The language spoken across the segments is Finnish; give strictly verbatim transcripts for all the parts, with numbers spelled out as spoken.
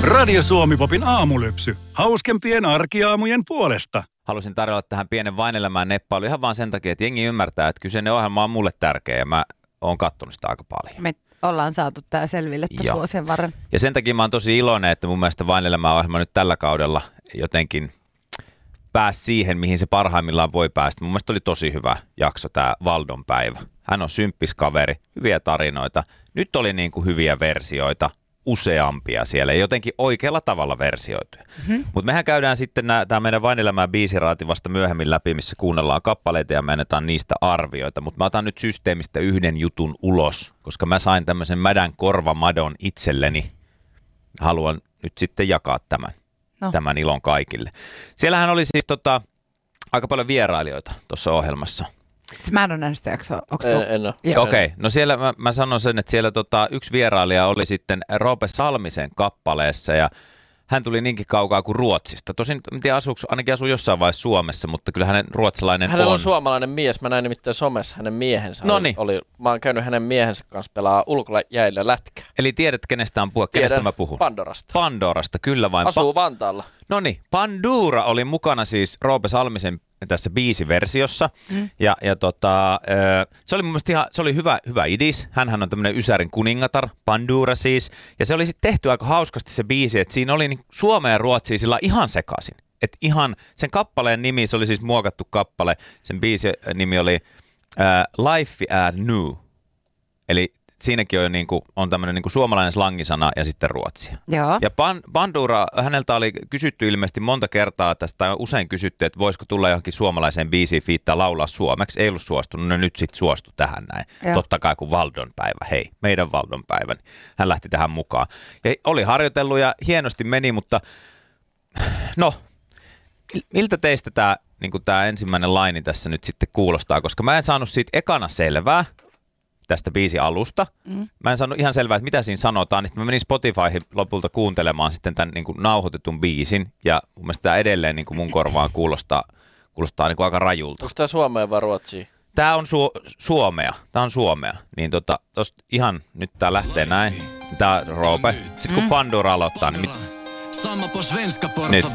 Radio Suomi-popin aamulypsy. Hauskempien arkiaamujen puolesta. Halusin tarjolla tähän pienen Vain-elämään neppailu ihan vaan sen takia, että jengi ymmärtää, että kyseinen ohjelma on mulle tärkeä ja mä oon kattonut sitä aika paljon. Me ollaan saatu tää selville tässä vuosien varren. Ja sen takia mä oon tosi iloinen, että mun mielestä Vain-elämään ohjelma nyt tällä kaudella jotenkin pääsi siihen, mihin se parhaimmillaan voi päästä. Mun mielestä oli tosi hyvä jakso tää Valdon päivä. Hän on symppis kaveri, hyviä tarinoita. Nyt oli niin kuin hyviä versioita. Useampia siellä, jotenkin oikealla tavalla versioituja. Mm-hmm. Mutta mehän käydään sitten tämä meidän Vain-elämään biisiraati vasta myöhemmin läpi, missä kuunnellaan kappaleita ja me annetaan niistä arvioita. Mutta mä otan nyt systeemistä yhden jutun ulos, koska mä sain tämmöisen mädän korvamadon itselleni. Haluan nyt sitten jakaa tämän, no. tämän ilon kaikille. Siellähän oli siis tota, aika paljon vierailijoita tuossa ohjelmassa. Siis mä en ole nähnyt sitä jaksoa. En, en ole. Okei, okay. No siellä mä, mä sanon sen, että siellä tota, yksi vierailija oli sitten Roope Salmisen kappaleessa ja hän tuli niinkin kaukaa kuin Ruotsista. Tosin en tiedä, asuuko, ainakin asuu jossain vaiheessa Suomessa, mutta kyllä hänen ruotsalainen Hänellä on. on suomalainen mies, mä näin nimittäin somessa hänen miehensä. Noniin. Oli, mä oon käynyt hänen miehensä kanssa pelaa ulkojäillä lätkää. Eli tiedät, kenestä on puhua, kenestä mä puhun? Pandorasta. Pandorasta, kyllä vain. Asuu pa- Vantaalla. Noniin, Pandora oli mukana siis Roope Salmisen tässä biisiversiossa. Mm. Ja, ja tota, se oli mun mielestä ihan, se oli hyvä, hyvä idis. Hänhän on tämmöinen Ysärin kuningatar, Pandora siis. Ja se oli sitten tehty aika hauskasti se biisi, että siinä oli niin Suomea ja Ruotsia sillä ihan sekaisin. Että ihan sen kappaleen nimi, se oli siis muokattu kappale. Sen biisin nimi oli uh, Life at New. Eli siinäkin on, niin kuin, on tämmöinen niin kuin suomalainen slangisana ja sitten ruotsia. Joo. Ja Pan, Pandora, häneltä oli kysytty ilmeisesti monta kertaa tästä, tai usein kysytty, että voisiko tulla johonkin suomalaiseen biisiin fiittaa laulaa suomeksi. Ei ollut suostunut, no nyt sitten suostu tähän näin. Joo. Totta kai kun Valdon päivä, hei, meidän Valdon päivä, niin hän lähti tähän mukaan. Ja oli harjoitellut ja hienosti meni, mutta no, miltä teistä tämä niin kuin tämä ensimmäinen laini tässä nyt sitten kuulostaa, koska mä en saanut siitä ekana selvää, tästä biisin alusta. Mm. Mä en saanut ihan selvää, että mitä siinä sanotaan. Niin mä menin Spotifyhin lopulta kuuntelemaan sitten tämän niin kuin nauhoitetun biisin. Ja mun mielestä tämä edelleen niin kuin mun korvaan kuulostaa, kuulostaa niin kuin aika rajulta. Onko tämä suomea vai ruotsia? Tämä on su- suomea. Tämä on suomea. Niin tota, tosta ihan nyt tää lähtee näin. Tää on Roope. Sitten kun mm. Pandora aloittaa, niin mit... Nyt.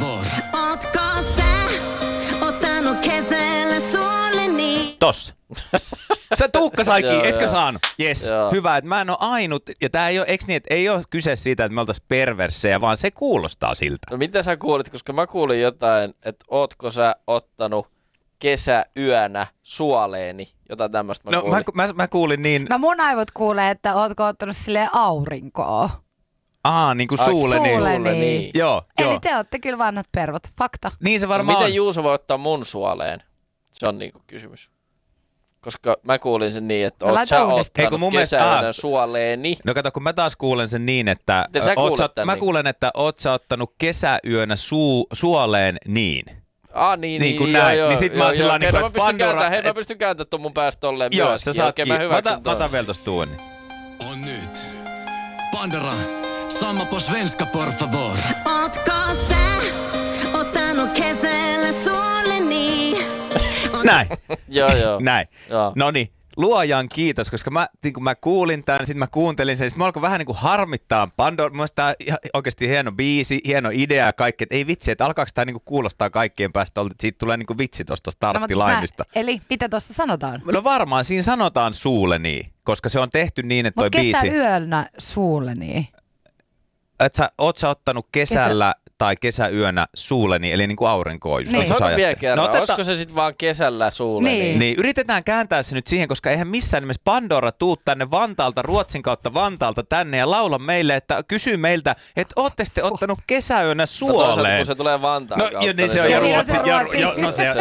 Tossa. Sä Tuukka saikin, etkö saanut? Jes, hyvä, että mä en ole ainut. Ja tää ei ole, eikö niin, että ei ole kyse siitä, että me oltais perversejä, vaan se kuulostaa siltä. No mitä sä kuulit, koska mä kuulin jotain, että ootko sä ottanut kesäyönä suoleeni, jotain tämmöistä mä no, kuulin. Mä, mä, mä kuulin niin. No mun aivot kuulee, että ootko ottanut silleen aurinkoa. Aa, niin kuin suuleni. Suuleni. Joo, Eli joo. te ootte kyllä vanhat pervot, fakta. Niin se varmaan no, miten on. Juuso voi ottaa mun suoleen? Se on niinku kysymys. Koska mä kuulin sen niin, että oot sä ottanut kesäyönä suoleeni. No kato, kun mä taas kuulen sen niin, että oot sä, mä niin? kuulen, että oot sä ottanut kesäyönä su, suoleen niin. Ah niin, niin, niin näin. joo, Niin sit joo, mä oon joo, sillä okay, niin no, kuin, mä Pandora... kääntämään, hei mä pystyn kääntämään tuon mun päästä tolleen joo, myöskin. Joo, sä saatkin. Mä, mä, mä otan vielä tosta tuon. On nyt. Pandora, samma på svenska por favor. Ootko sä ottanut kesällä suoleni? Näin. Joo, joo. Näin. Joo. Noniin. Luojan kiitos, koska mä, niin kun mä kuulin tämän, sitten mä kuuntelin sen, sitten mä alkoi vähän niin kuin harmittaa Pandora. Mielestäni tämä on oikeasti hieno biisi, hieno idea ja kaikki, että ei vitsi, että alkaako tämä niin kuin kuulostaa kaikkien päästä, että siitä tulee niin kuin vitsi tuosta starttilainista. No, eli mitä tuossa sanotaan? No varmaan siinä sanotaan suuleni, koska se on tehty niin, että toi biisi... Mutta kesäyönä suuleni. Että sä, oot sä ottanut kesällä Kesä... tai kesäyönä suuleni, eli niin kuin aurinkoa. Niin. No sano vielä kerran, no, oteta... olisiko se sitten vaan kesällä suuleni? Niin. niin. Yritetään kääntää se nyt siihen, koska eihän missään nimessä Pandora tuu tänne Vantaalta, Ruotsin kautta Vantaalta tänne ja laula meille, että kysy meiltä, että ootte sitten ottanut kesäyönä suoleen. Kun se tulee Vantaan no, kautta. No niin se on ja Ruotsi. Ruotsin. No se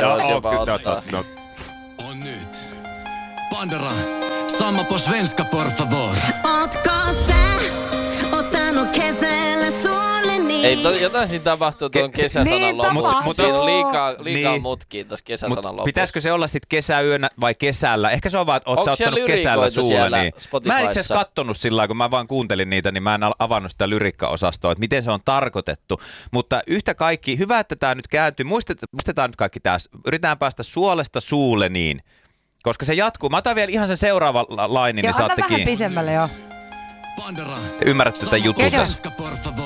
on. On nyt. Pandora, samma på svenska por favor. Ootko sä ottanut kesällä suoleni? Ei, to, jotain siinä tapahtuu tuon Ke- kesäsanan niin lopussa. tapahtuu. Siinä on liikaa, liikaa Niin. mutkia tuossa kesäsanan lopussa. Pitäisikö se olla sitten kesäyönä vai kesällä? Ehkä se on vaan, että oot sä ottanut kesällä suuleni. Mä en itse asiassa kattonut sillä kun mä vaan kuuntelin niitä, niin mä en avannut sitä lyrikkaosastoa, että miten se on tarkoitettu. Mutta yhtä kaikki, hyvä, että tää nyt kääntyy. Muistetaan nyt kaikki tässä. Yritetään päästä suolesta suuleniin. Koska se jatkuu. Mä otan vielä ihan sen seuraavan lainin, niin saatte kiinni. Vähän pisemmälle jo. Te ymmärrätte tätä juttua tässä.